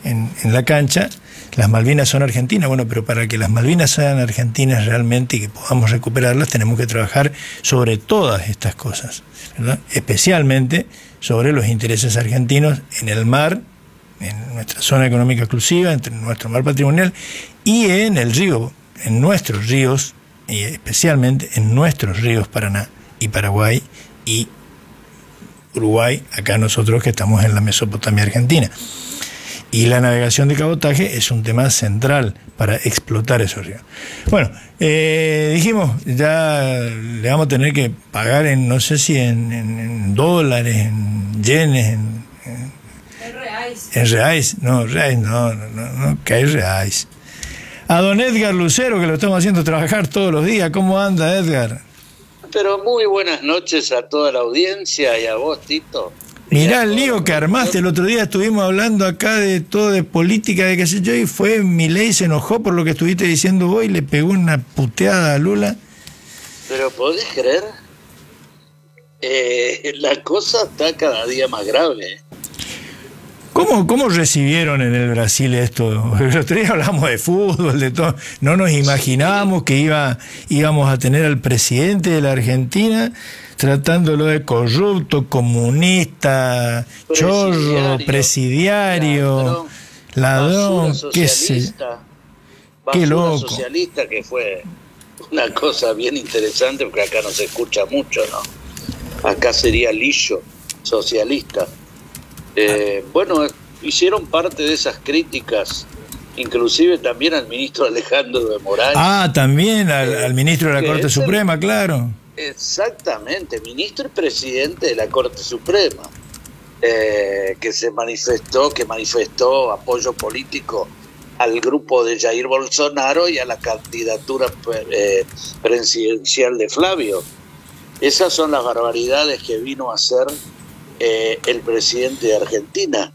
en la cancha, las Malvinas son argentinas. Bueno, pero para que las Malvinas sean argentinas realmente y que podamos recuperarlas, tenemos que trabajar sobre todas estas cosas, ¿verdad? Especialmente sobre los intereses argentinos en el mar, en nuestra zona económica exclusiva, en nuestro mar patrimonial y en el río, en nuestros ríos, y especialmente en nuestros ríos Paraná y Paraguay y Uruguay, acá nosotros que estamos en la Mesopotamia argentina. Y la navegación de cabotaje es un tema central para explotar esos ríos. Bueno, dijimos, ya le vamos a tener que pagar en, no sé si en dólares, en yenes, en reais. No, que hay reais. A don Edgar Lucero, que lo estamos haciendo trabajar todos los días. ¿Cómo anda, Edgar? Pero muy buenas noches a toda la audiencia y a vos, Tito. Mirá el lío que armaste. El otro día estuvimos hablando acá de todo, de política, de qué sé yo, y fue Milei, se enojó por lo que estuviste diciendo vos y le pegó una puteada a Lula. Pero ¿podés creer? La cosa está cada día más grave. ¿Cómo recibieron en el Brasil esto? El otro día hablamos de fútbol, de todo. No nos imaginábamos que íbamos a tener al presidente de la Argentina tratándolo de corrupto, comunista, chorro, presidiario, ladrón, qué sé. Qué loco. Socialista, que fue una cosa bien interesante porque acá no se escucha mucho, ¿no? Acá sería lillo socialista. Bueno, hicieron parte de esas críticas, inclusive también al ministro Alejandro de Moraes. Ah, también al ministro de la Corte Suprema, claro. Exactamente, ministro y presidente de la Corte Suprema, que manifestó apoyo político al grupo de Jair Bolsonaro y a la candidatura presidencial de Flavio. Esas son las barbaridades que vino a hacer el presidente de Argentina.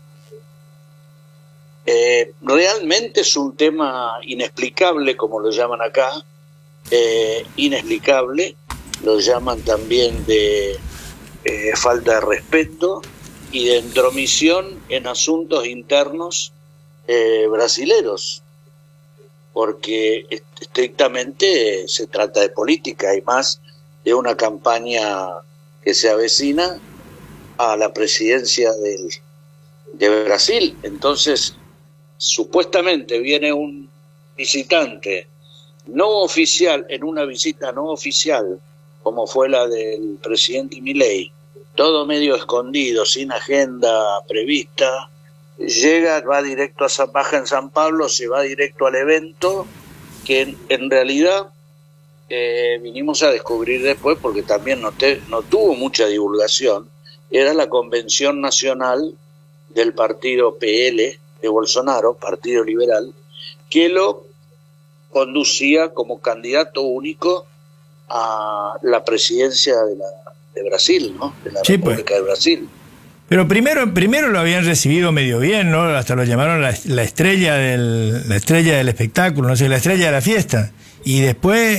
Realmente es un tema inexplicable, como lo llaman acá, inexplicable, lo llaman también de falta de respeto y de intromisión en asuntos internos brasileros, porque estrictamente se trata de política y más de una campaña que se avecina a la presidencia de Brasil. Entonces, supuestamente viene un visitante no oficial, en una visita no oficial, como fue la del presidente Milei, todo medio escondido, sin agenda prevista, llega, va directo baja en San Pablo, se va directo al evento, que en realidad vinimos a descubrir después, porque también no tuvo mucha divulgación. Era la convención nacional del partido PL de Bolsonaro, Partido Liberal, que lo conducía como candidato único a la presidencia de Brasil, ¿no? De la República de Brasil. Pero primero lo habían recibido medio bien, ¿no? Hasta lo llamaron la estrella del espectáculo, no sé, la estrella de la fiesta. Y después...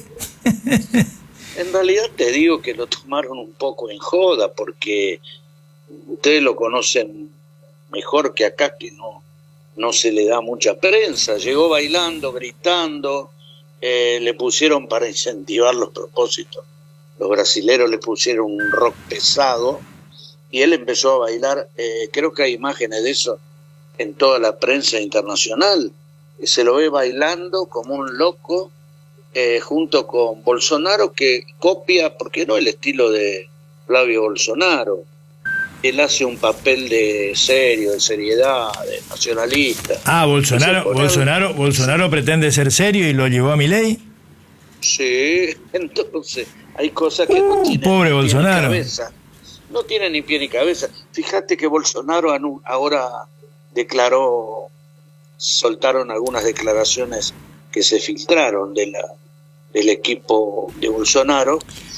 En realidad te digo que lo tomaron un poco en joda, porque ustedes lo conocen mejor que acá, que no se le da mucha prensa. Llegó bailando, gritando, le pusieron para incentivar los propósitos. Los brasileros le pusieron un rock pesado y él empezó a bailar. Creo que hay imágenes de eso en toda la prensa internacional. Se lo ve bailando como un loco, junto con Bolsonaro, que copia, porque no el estilo de Flavio Bolsonaro. Él hace un papel de serio, de seriedad, de nacionalista. Ah, Bolsonaro pretende ser serio y lo llevó a Milei. Sí, entonces hay cosas que no tienen pobre ni pie ni Bolsonaro. cabeza. No tiene ni pie ni cabeza. Fíjate que Bolsonaro ahora soltaron algunas declaraciones que se filtraron del equipo de Bolsonaro,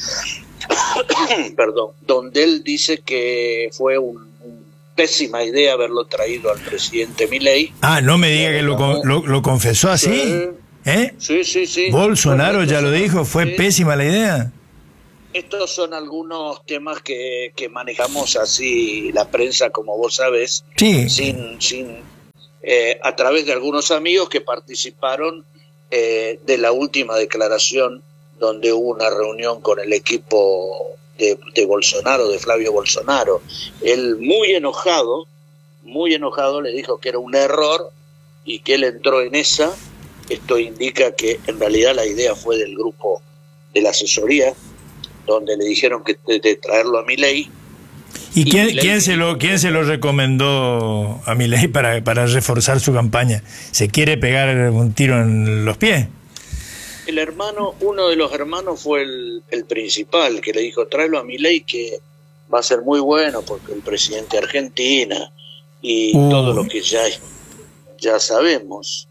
perdón, donde él dice que fue una pésima idea haberlo traído al presidente Milei. Ah, no me diga que lo confesó así. Sí. Bolsonaro ya lo dijo, fue pésima la idea. Estos son algunos temas que manejamos así la prensa, como vos sabés, sí, sin a través de algunos amigos que participaron de la última declaración, donde hubo una reunión con el equipo de Bolsonaro, de Flavio Bolsonaro. Él muy enojado le dijo que era un error y que él entró en esa. Esto indica que en realidad la idea fue del grupo de la asesoría, donde le dijeron que de traerlo a Milei. ¿Y quién se lo recomendó a Milei para reforzar su campaña? ¿Se quiere pegar un tiro en los pies? Uno de los hermanos fue el principal, que le dijo, tráelo a Milei, que va a ser muy bueno, porque el presidente de Argentina y todo lo que ya sabemos,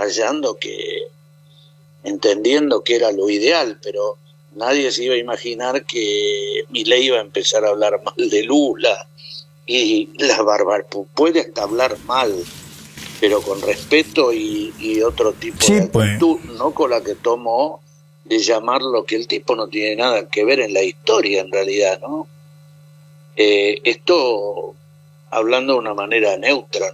entendiendo que era lo ideal, pero nadie se iba a imaginar que Milei iba a empezar a hablar mal de Lula y puede hasta hablar mal, pero con respeto y otro tipo de actitud, no con la que tomó de llamarlo, que el tipo no tiene nada que ver en la historia en realidad, ¿no? Esto hablando de una manera neutra,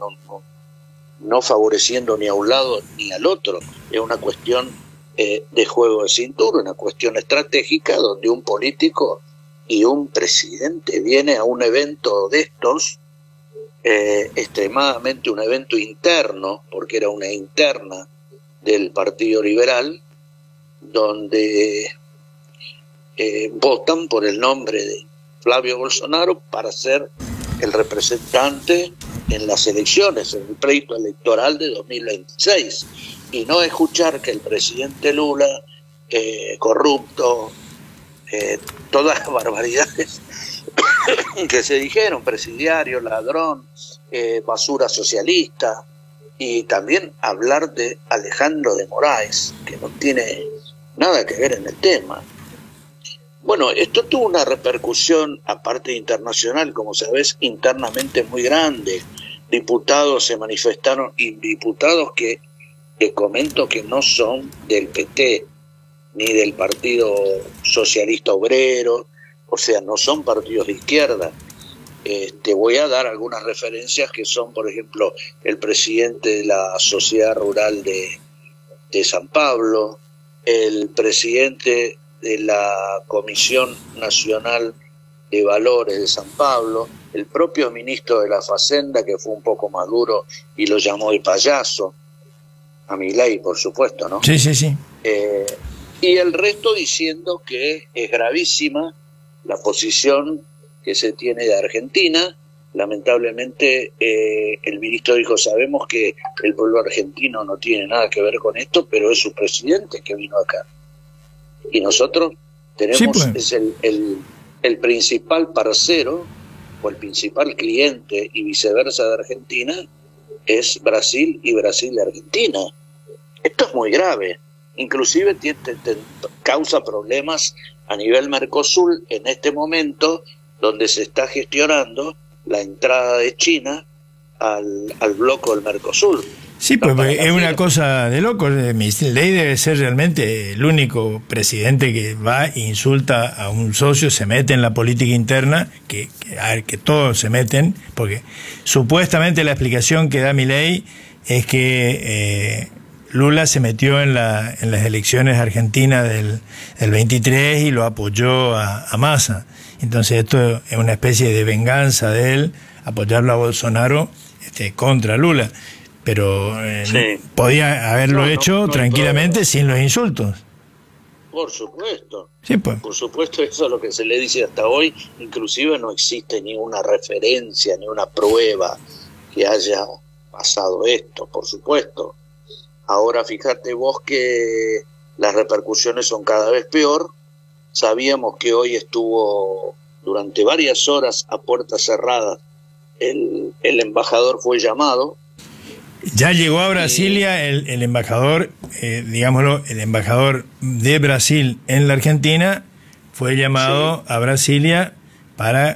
no favoreciendo ni a un lado ni al otro, es una cuestión de juego de cintura, una cuestión estratégica donde un político y un presidente viene a un evento de estos, extremadamente un evento interno, porque era una interna del Partido Liberal, donde votan por el nombre de Flavio Bolsonaro para ser el representante en las elecciones, en el pleito electoral de 2026, y no escuchar que el presidente Lula, corrupto, todas las barbaridades que se dijeron, presidiario, ladrón, basura socialista, y también hablar de Alejandro de Moraes, que no tiene nada que ver en el tema. Bueno, esto tuvo una repercusión, aparte internacional, como sabes, internamente muy grande. Diputados se manifestaron, y diputados que comento que no son del PT ni del Partido Socialista Obrero, o sea, no son partidos de izquierda. Te voy a dar algunas referencias que son, por ejemplo, el presidente de la Sociedad Rural de San Pablo, el presidente de la Comisión Nacional de Valores de San Pablo, el propio ministro de la Facenda, que fue un poco más duro y lo llamó de payaso, a Milei, por supuesto, ¿no? Sí. Y el resto diciendo que es gravísima la posición que se tiene de Argentina. Lamentablemente el ministro dijo, sabemos que el pueblo argentino no tiene nada que ver con esto, pero es su presidente que vino acá. Y nosotros tenemos, es el principal parcero o el principal cliente y viceversa de Argentina es Brasil, y Brasil de Argentina. Esto es muy grave, inclusive causa problemas a nivel Mercosur en este momento, donde se está gestionando la entrada de China al bloque del Mercosur. Sí, pues es una cosa de loco. Milei debe ser realmente el único presidente que va e insulta a un socio, se mete en la política interna, que todos se meten, porque supuestamente la explicación que da Milei es que Lula se metió en las elecciones argentinas del 23 y lo apoyó a Massa. Entonces esto es una especie de venganza de él, apoyarlo a Bolsonaro contra Lula. Pero podía haberlo hecho tranquilamente sin los insultos. Por supuesto. Sí, pues. Por supuesto, eso es lo que se le dice hasta hoy. Inclusive no existe ni una referencia, ni una prueba que haya pasado esto, por supuesto. Ahora fíjate vos que las repercusiones son cada vez peor. Sabíamos que hoy estuvo durante varias horas a puertas cerradas. El embajador fue llamado. Ya llegó a Brasilia el embajador, digámoslo, el embajador de Brasil en la Argentina fue llamado a Brasilia para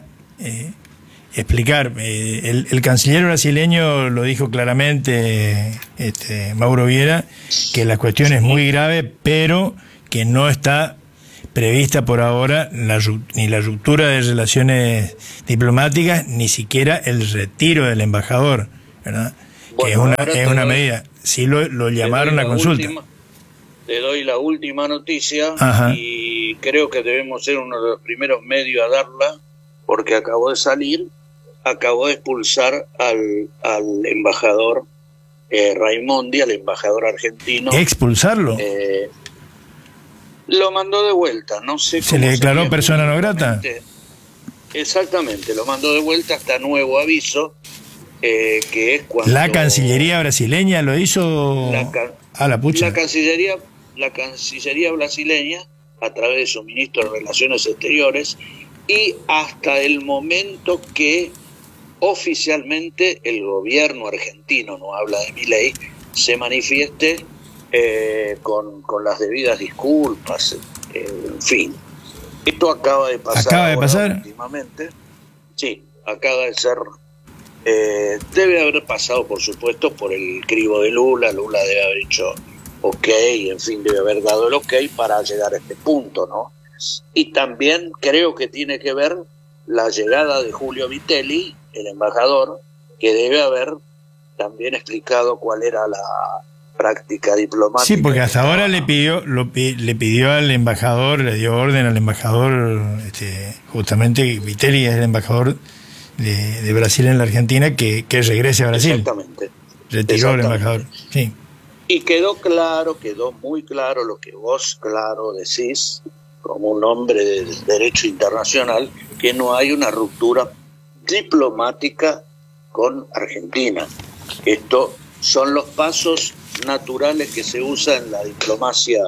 explicar. El canciller brasileño lo dijo claramente, Mauro Vieira, que la cuestión es muy grave, pero que no está prevista por ahora ni la ruptura de relaciones diplomáticas, ni siquiera el retiro del embajador, ¿verdad? Bueno, es una medida. Sí lo llamaron a consulta. Te doy la última noticia. Ajá. Y creo que debemos ser uno de los primeros medios a darla, porque acabó de expulsar al embajador Raimondi, al embajador argentino. ¿Expulsarlo? Lo mandó de vuelta, no sé cómo. ¿Se le declaró persona no grata? Exactamente, lo mandó de vuelta hasta nuevo aviso, que es cuando... ¿La Cancillería brasileña lo hizo a la pucha? La Cancillería brasileña, a través de su ministro de Relaciones Exteriores, y hasta el momento que oficialmente el gobierno argentino, no habla de Milei, se manifieste con las debidas disculpas, en fin. Esto acaba de pasar. ¿Acaba de pasar? Últimamente. Sí, acaba de ser. Debe haber pasado, por supuesto, por el cribo de Lula. Lula debe haber dicho ok, en fin, debe haber dado el ok para llegar a este punto, ¿no? Y también creo que tiene que ver la llegada de Julio Vitelli, el embajador, que debe haber también explicado cuál era la práctica diplomática. Sí, porque hasta ahora le pidió al embajador, le dio orden al embajador, justamente Vitelli es el embajador de Brasil en la Argentina, que regrese a Brasil. Exactamente. Retiró el embajador, sí. Y quedó muy claro lo que vos, claro, decís, como un hombre del derecho internacional, que no hay una ruptura diplomática con Argentina. Estos son los pasos naturales que se usan en la diplomacia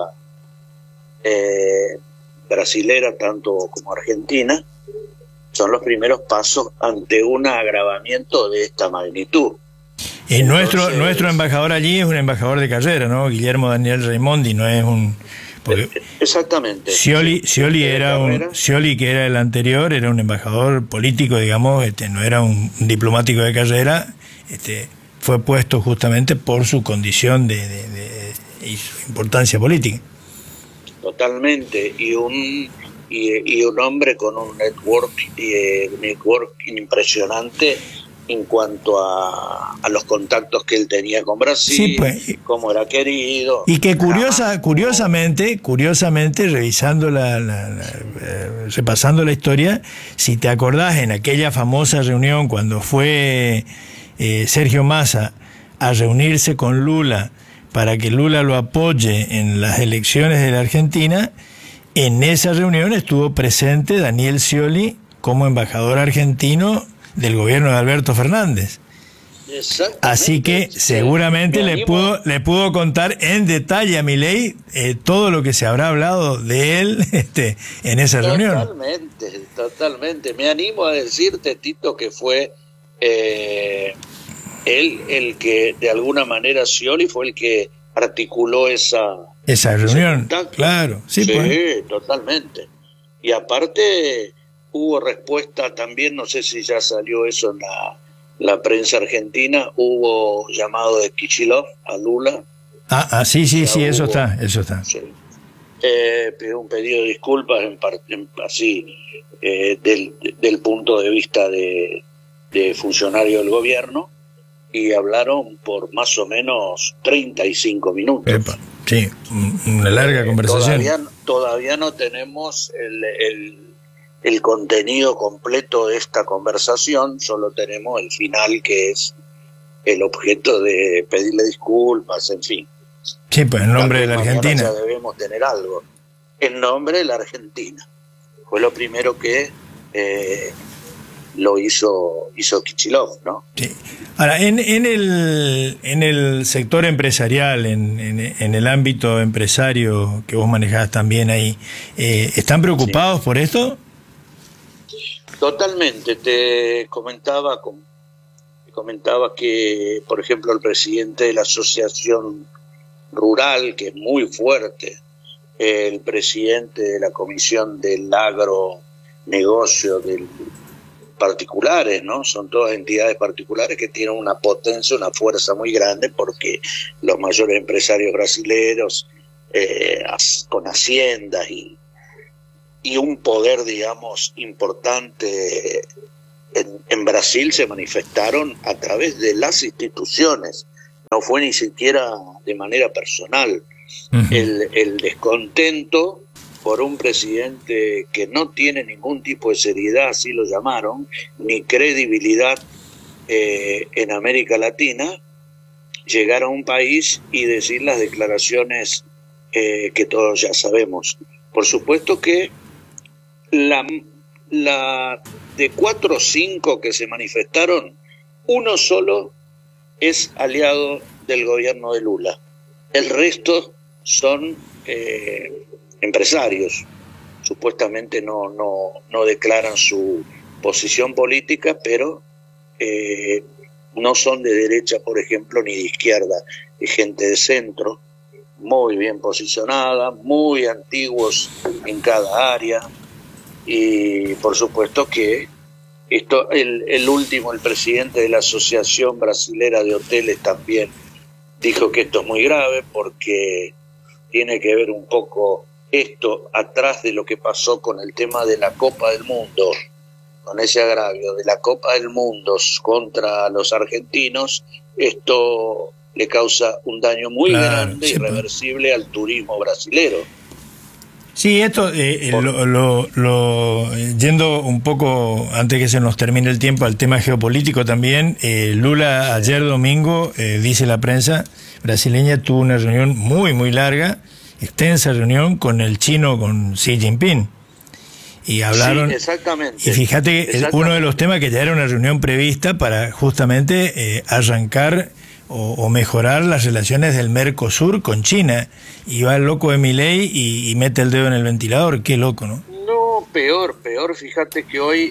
brasilera, tanto como argentina. Son los primeros pasos ante un agravamiento de esta magnitud. Y nuestro embajador allí es un embajador de carrera, ¿no? Guillermo Daniel Raimondi, no es un... Exactamente. Scioli, que era el anterior, era un embajador político, digamos, no era un diplomático de carrera, fue puesto justamente por su condición y su importancia política. Totalmente, y un hombre con un networking impresionante en cuanto a los contactos que él tenía con Brasil, sí, pues, cómo era querido. Y que curiosamente, revisando repasando la historia, si te acordás, en aquella famosa reunión cuando fue Sergio Massa a reunirse con Lula para que Lula lo apoye en las elecciones de la Argentina, en esa reunión estuvo presente Daniel Scioli como embajador argentino del gobierno de Alberto Fernández. Así que seguramente le pudo contar en detalle a Milei todo lo que se habrá hablado de él en esa reunión. Totalmente. Me animo a decirte, Tito, que fue él el que, de alguna manera, Scioli fue el que articuló esa reunión. Claro, sí, pues. Totalmente. Y aparte hubo respuesta también, no sé si ya salió eso en la prensa argentina, hubo llamado de Kicillof a Lula. Sí, eso está. Sí. Un pedido de disculpas del punto de vista de funcionario del gobierno, y hablaron por más o menos 35 minutos. Sí, una larga conversación. Todavía no tenemos el contenido completo de esta conversación, solo tenemos el final, que es el objeto de pedirle disculpas, en fin. Sí, pues en nombre de la Argentina. Ya debemos tener algo. En nombre de la Argentina. Fue lo primero que lo hizo Kicillof, ¿no? Sí. Ahora, en el sector empresarial, en el ámbito empresario que vos manejás también ahí, ¿están preocupados por esto? Totalmente. Te comentaba que, por ejemplo, el presidente de la Asociación Rural, que es muy fuerte, el presidente de la Comisión del Agronegocio particulares, ¿no? Son todas entidades particulares que tienen una potencia, una fuerza muy grande, porque los mayores empresarios brasileños, con haciendas y un poder, digamos, importante en Brasil se manifestaron a través de las instituciones, no fue ni siquiera de manera personal. El descontento por un presidente que no tiene ningún tipo de seriedad, así lo llamaron, ni credibilidad en América Latina, llegar a un país y decir las declaraciones que todos ya sabemos. Por supuesto que de 4 o 5 que se manifestaron, uno solo es aliado del gobierno de Lula. El resto son empresarios. Supuestamente no declaran su posición política, pero no son de derecha, por ejemplo, ni de izquierda. Es gente de centro, muy bien posicionada, muy antiguos en cada área. Y por supuesto que el último, el presidente de la Asociación Brasilera de Hoteles, también dijo que esto es muy grave porque tiene que ver un poco esto atrás de lo que pasó con el tema de la Copa del Mundo, con ese agravio de la Copa del Mundo contra los argentinos. Esto le causa un daño muy grande, irreversible al turismo brasilero. Sí, esto, yendo un poco, antes que se nos termine el tiempo, al tema geopolítico también, Lula ayer domingo, dice la prensa brasileña, tuvo una reunión muy, muy larga, extensa reunión con el chino, con Xi Jinping. Y hablaron. Sí, exactamente. Y fíjate que uno de los temas que ya era una reunión prevista para justamente arrancar o mejorar las relaciones del Mercosur con China. Y va el loco de Milei y mete el dedo en el ventilador. Qué loco, ¿no? No, peor. Fíjate que hoy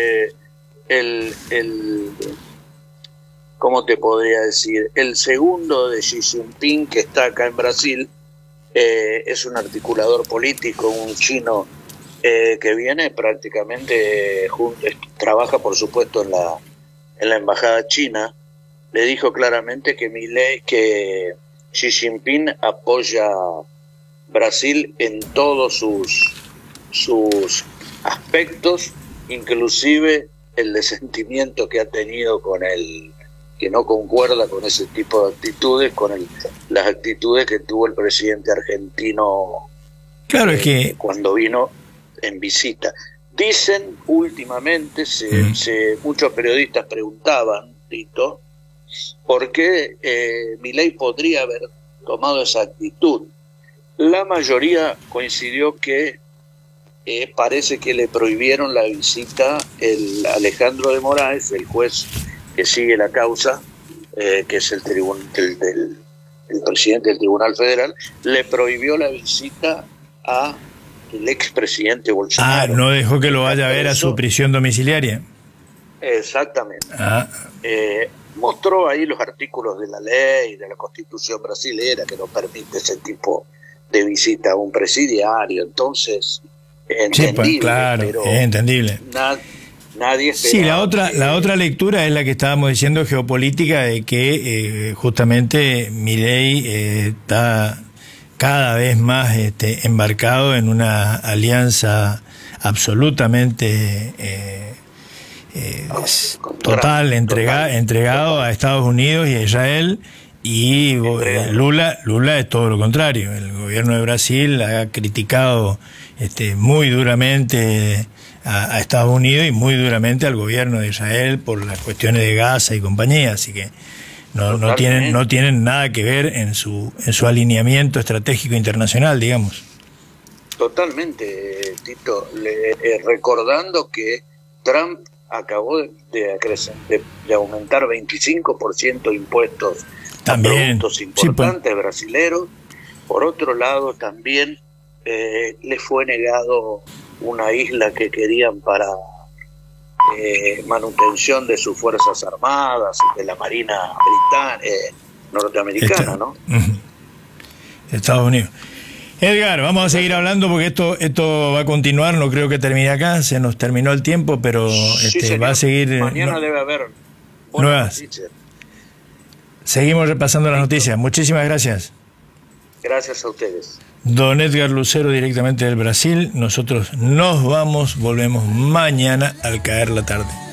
¿cómo te podría decir? El segundo de Xi Jinping, que está acá en Brasil, es un articulador político, un chino que viene prácticamente, trabaja por supuesto en la embajada china. Le dijo claramente que Xi Jinping apoya Brasil en todos sus aspectos, inclusive el desentimiento que ha tenido con que no concuerda con ese tipo de actitudes, con las actitudes que tuvo el presidente argentino. Claro, es que cuando vino en visita. Dicen últimamente, muchos periodistas preguntaban, Tito, ¿por qué Milei podría haber tomado esa actitud? La mayoría coincidió que parece que le prohibieron la visita el Alejandro de Moraes, el juez que sigue la causa, que es el presidente del Tribunal Federal, le prohibió la visita a el expresidente Bolsonaro. No dejó que lo vaya a ver a su prisión domiciliaria. Exactamente. Mostró ahí los artículos de la ley, de la Constitución brasilera, que no permite ese tipo de visita a un presidiario. Entonces, entendible. Sí, claro, pero es entendible. Nadie esperaba. Sí, la otra lectura es la que estábamos diciendo, geopolítica, de que justamente Milei está cada vez más embarcado en una alianza absolutamente total, entregado a Estados Unidos y a Israel, y Lula es todo lo contrario. El gobierno de Brasil ha criticado muy duramente a Estados Unidos y muy duramente al gobierno de Israel por las cuestiones de Gaza y compañía, así que no tienen nada que ver en su alineamiento estratégico internacional, digamos. Totalmente, Tito. Recordando que Trump acabó de aumentar 25% impuestos también, a productos importantes brasileros. Por otro lado, también le fue negado una isla que querían para manutención de sus fuerzas armadas, de la Marina norteamericana, ¿no? Estados Unidos. Edgar, vamos a seguir hablando porque esto va a continuar, no creo que termine acá, se nos terminó el tiempo, pero va a seguir. Mañana debe haber nuevas noticias. Seguimos repasando las noticias. Muchísimas gracias. Gracias a ustedes. Don Edgar Lucero, directamente del Brasil. Nosotros nos vamos, volvemos mañana al caer la tarde.